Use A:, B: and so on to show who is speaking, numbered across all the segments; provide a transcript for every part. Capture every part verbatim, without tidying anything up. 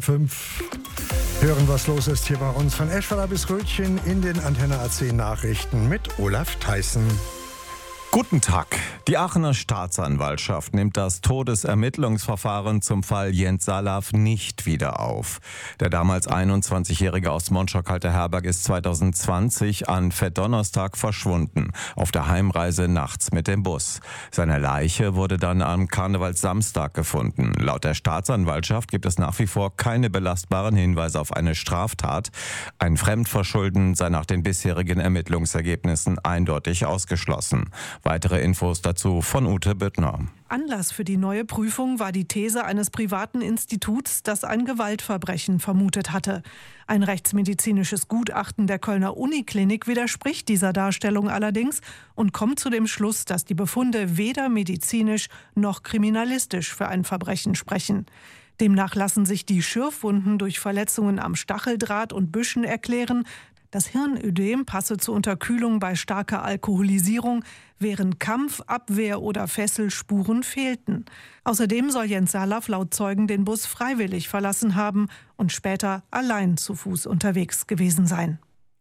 A: Fünf. Hören, was los ist hier bei uns von Eschweiler bis Rötchen in den Antenne A C Nachrichten mit Olaf Theissen.
B: Guten Tag. Die Aachener Staatsanwaltschaft nimmt das Todesermittlungsverfahren zum Fall Jens Salaf nicht wieder auf. Der damals einundzwanzigjährige aus Monschau-Kalteherberg ist zweitausendzwanzig an Fettdonnerstag verschwunden, auf der Heimreise nachts mit dem Bus. Seine Leiche wurde dann am Karnevalssamstag gefunden. Laut der Staatsanwaltschaft gibt es nach wie vor keine belastbaren Hinweise auf eine Straftat. Ein Fremdverschulden sei nach den bisherigen Ermittlungsergebnissen eindeutig ausgeschlossen. Weitere Infos dazu von Ute Büttner.
C: Anlass für die neue Prüfung war die These eines privaten Instituts, das ein Gewaltverbrechen vermutet hatte. Ein rechtsmedizinisches Gutachten der Kölner Uniklinik widerspricht dieser Darstellung allerdings und kommt zu dem Schluss, dass die Befunde weder medizinisch noch kriminalistisch für ein Verbrechen sprechen. Demnach lassen sich die Schürfwunden durch Verletzungen am Stacheldraht und Büschen erklären. Das Hirnödem passe zur Unterkühlung bei starker Alkoholisierung, während Kampf-, Abwehr- oder Fesselspuren fehlten. Außerdem soll Jens Salaf laut Zeugen den Bus freiwillig verlassen haben und später allein zu Fuß unterwegs gewesen sein.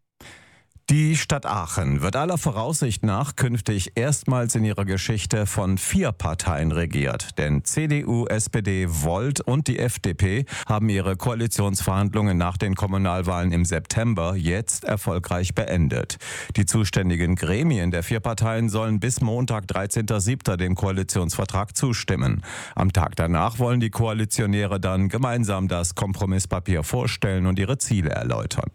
B: Die Stadt Aachen wird aller Voraussicht nach künftig erstmals in ihrer Geschichte von vier Parteien regiert. Denn C D U, S P D, Volt und die F D P haben ihre Koalitionsverhandlungen nach den Kommunalwahlen im September jetzt erfolgreich beendet. Die zuständigen Gremien der vier Parteien sollen bis Montag, dreizehnten siebten dem Koalitionsvertrag zustimmen. Am Tag danach wollen die Koalitionäre dann gemeinsam das Kompromisspapier vorstellen und ihre Ziele erläutern.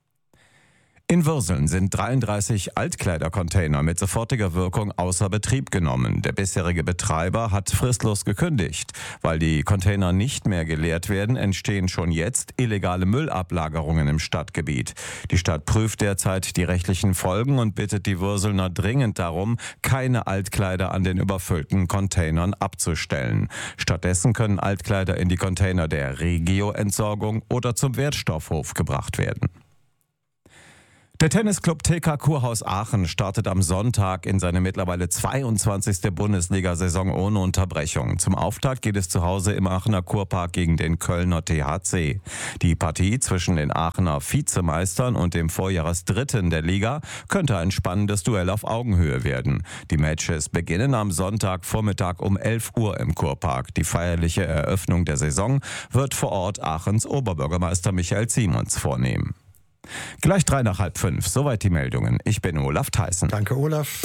B: In Würseln sind dreiunddreißig Altkleidercontainer mit sofortiger Wirkung außer Betrieb genommen. Der bisherige Betreiber hat fristlos gekündigt. Weil die Container nicht mehr geleert werden, entstehen schon jetzt illegale Müllablagerungen im Stadtgebiet. Die Stadt prüft derzeit die rechtlichen Folgen und bittet die Würselner dringend darum, keine Altkleider an den überfüllten Containern abzustellen. Stattdessen können Altkleider in die Container der Regio-Entsorgung oder zum Wertstoffhof gebracht werden. Der Tennisclub T K Kurhaus Aachen startet am Sonntag in seine mittlerweile zweiundzwanzigste Bundesliga-Saison ohne Unterbrechung. Zum Auftakt geht es zu Hause im Aachener Kurpark gegen den Kölner T H C. Die Partie zwischen den Aachener Vizemeistern und dem Vorjahresdritten der Liga könnte ein spannendes Duell auf Augenhöhe werden. Die Matches beginnen am Sonntagvormittag um elf Uhr im Kurpark. Die feierliche Eröffnung der Saison wird vor Ort Aachens Oberbürgermeister Michael Simons vornehmen. Gleich drei nach halb fünf, soweit die Meldungen. Ich bin Olaf Theissen.
A: Danke, Olaf.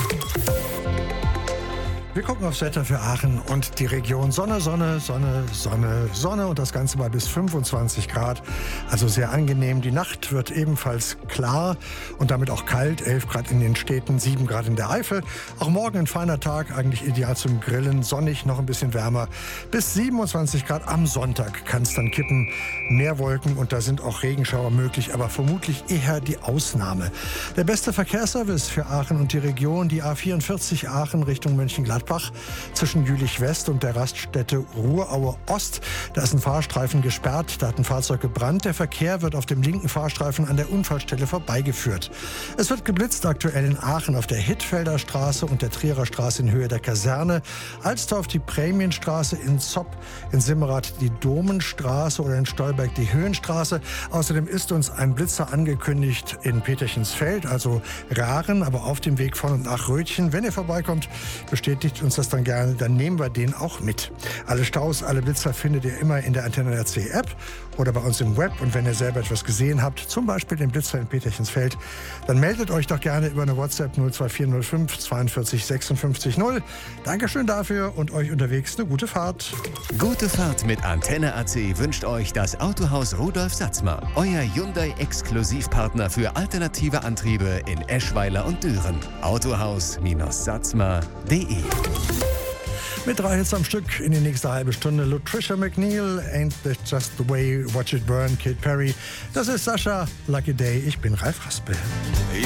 A: Wir gucken aufs Wetter für Aachen und die Region. Sonne, Sonne, Sonne, Sonne, Sonne und das Ganze mal bis fünfundzwanzig Grad. Also sehr angenehm. Die Nacht wird ebenfalls klar und damit auch kalt. elf Grad in den Städten, sieben Grad in der Eifel. Auch morgen ein feiner Tag, eigentlich ideal zum Grillen. Sonnig, noch ein bisschen wärmer. Bis siebenundzwanzig Grad am Sonntag kann es dann kippen. Mehr Wolken und da sind auch Regenschauer möglich, aber vermutlich eher die Ausnahme. Der beste Verkehrsservice für Aachen und die Region, die A vierundvierzig Aachen Richtung Mönchengladbach. Zwischen Jülich West und der Raststätte Ruhraue Ost. Da ist ein Fahrstreifen gesperrt, da hat ein Fahrzeug gebrannt. Der Verkehr wird auf dem linken Fahrstreifen an der Unfallstelle vorbeigeführt. Es wird geblitzt aktuell in Aachen auf der Hittfelder Straße und der Trierer Straße in Höhe der Kaserne. Alsdorf die Prämienstraße, in Zopp, in Simmerath die Domenstraße oder in Stolberg die Höhenstraße. Außerdem ist uns ein Blitzer angekündigt in Peterchensfeld, also Rahren, aber auf dem Weg von und nach Rötchen. Wenn ihr vorbeikommt, bestätigt uns das dann gerne, dann nehmen wir den auch mit. Alle Staus, alle Blitzer findet ihr immer in der Antenne A C App oder bei uns im Web. Und wenn ihr selber etwas gesehen habt, zum Beispiel den Blitzer in Peterchensfeld, dann meldet euch doch gerne über eine WhatsApp null zwei vier null fünf zweiundvierzig sechsundfünfzig null. Dankeschön dafür und euch unterwegs eine gute Fahrt.
D: Gute Fahrt mit Antenne A C wünscht euch das Autohaus Rudolf Satzmer, euer Hyundai-Exklusivpartner für alternative Antriebe in Eschweiler und Düren. Autohaus-satzmer punkt de.
A: Mit drei Hits am Stück in die nächste halbe Stunde. Lutricia McNeil, Ain't That Just the Way, Watch It Burn, Katy Perry. Das ist Sascha, Lucky Day. Ich bin Ralf Raspel.